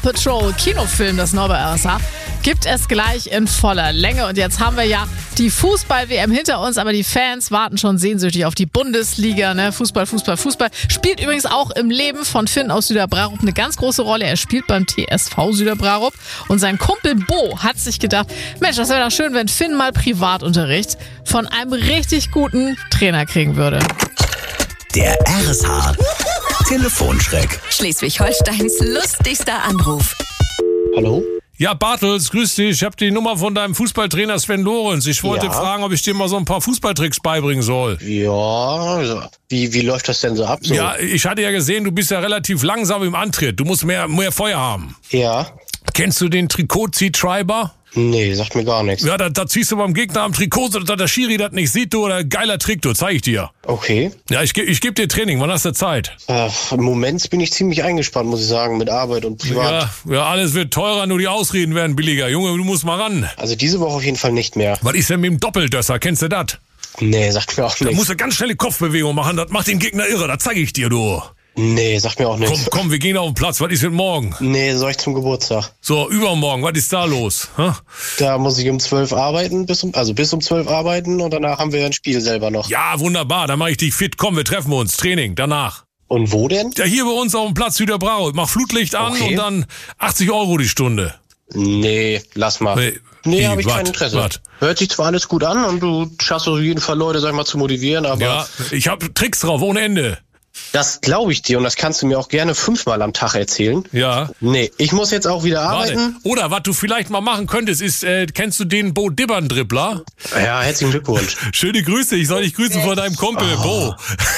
Patrol Kinofilm, das neue bei RSA, gibt es gleich in voller Länge. Und jetzt haben wir ja die Fußball-WM hinter uns, aber die Fans warten schon sehnsüchtig auf die Bundesliga. Ne? Fußball. Spielt übrigens auch im Leben von Finn aus Süderbrarup eine ganz große Rolle. Er spielt beim TSV Süderbrarup und sein Kumpel Bo hat sich gedacht, Mensch, das wäre doch schön, wenn Finn mal Privatunterricht von einem richtig guten Trainer kriegen würde. Der RSH Telefonschreck. Schleswig-Holsteins lustigster Anruf. Hallo? Ja, Bartels, grüß dich. Ich habe die Nummer von deinem Fußballtrainer Sven Lorenz. Ich wollte fragen, ob ich dir mal so ein paar Fußballtricks beibringen soll. Ja, wie läuft das denn so ab? So? Ja, ich hatte ja gesehen, du bist ja relativ langsam im Antritt. Du musst mehr Feuer haben. Ja. Kennst du den Trikot-Zieh-Treiber? Nee, sagt mir gar nichts. Ja, da ziehst du beim Gegner am Trikot, so dass der Schiri das nicht sieht, du, oder geiler Trick, du, zeig ich dir. Okay. Ja, ich geb dir Training, wann hast du Zeit? Im Moment bin ich ziemlich eingespannt, muss ich sagen, mit Arbeit und Privat. Ja, alles wird teurer, nur die Ausreden werden billiger. Junge, du musst mal ran. Also diese Woche auf jeden Fall nicht mehr. Was ist denn mit dem Doppeldösser, kennst du das? Nee, sagt mir auch Da nichts. musst du ganz schnelle Kopfbewegung machen, das macht den Gegner irre, das zeig ich dir, du. Nee, sagt mir auch nichts. Komm, wir gehen auf den Platz, was ist mit morgen? Nee, soll ich zum Geburtstag. So, übermorgen, was ist da los? Hä? Da muss ich um 12 arbeiten, bis um 12 arbeiten und danach haben wir ein Spiel selber noch. Ja, wunderbar, dann mach ich dich fit. Komm, wir treffen uns. Training, danach. Und wo denn? Ja, hier bei uns auf dem Platz Süderbrarup. Mach Flutlicht an Okay. und dann 80 € die Stunde. Nee, lass mal. Nee, habe ich kein Interesse. Wat? Hört sich zwar alles gut an und du schaffst auf jeden Fall Leute, sag ich mal, zu motivieren, aber Ja, ich hab Tricks drauf, ohne Ende. das glaube ich dir und das kannst du mir auch gerne 5-mal am Tag erzählen. Ja. Nee, ich muss jetzt auch wieder arbeiten. Warte. Oder was du vielleicht mal machen könntest, ist, kennst du den Bo Dibbern-Dribbler? Ja, herzlichen Glückwunsch. Schöne Grüße, ich soll dich grüßen von deinem Kumpel, Bo.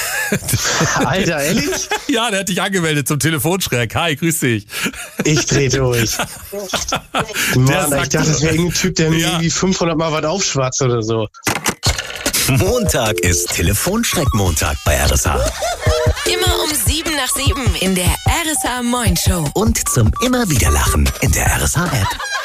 Alter, ehrlich? Ja, der hat dich angemeldet zum Telefonschreck. Hi, grüß dich. Ich dreh durch. Mann, sagt ich dachte, das wäre irgendein Typ, der mir Ja. irgendwie 500 Mal was aufschwatzt oder so. Montag ist Telefonschreck-Montag bei RSH. Immer um 7 nach 7 in der RSH Moin Show. Und zum immer wieder Lachen in der RSH-App.